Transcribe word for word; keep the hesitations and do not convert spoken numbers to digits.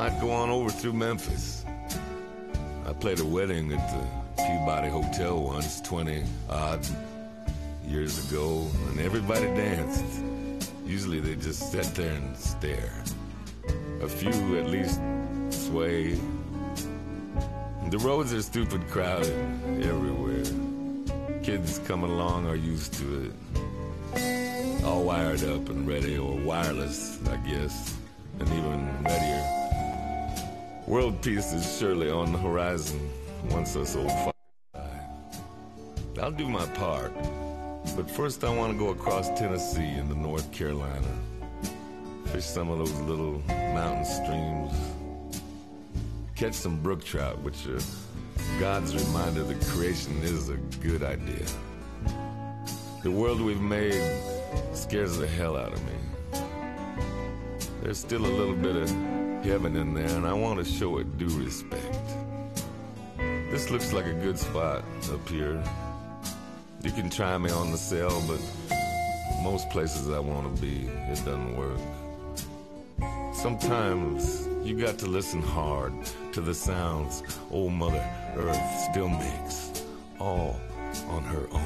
might go on over through Memphis. I played a wedding at the Peabody Hotel once, twenty odd years ago, and everybody danced. Usually they just sat there and stare. A few at least sway. The roads are stupid crowded everywhere. Kids coming along are used to it. All wired up and ready, or wireless, I guess, and even readier. World peace is surely on the horizon once us old f***ers die. I'll do my part, but first I want to go across Tennessee into North Carolina. Fish some of those little mountain streams. Catch some brook trout, which are God's reminder that creation is a good idea. The world we've made scares the hell out of me. There's still a little bit of heaven in there, and I want to show it due respect. This looks like a good spot up here. You can try me on the cell, but most places I want to be, it doesn't work. Sometimes you got to listen hard to the sounds old Mother Earth still makes, all on her own.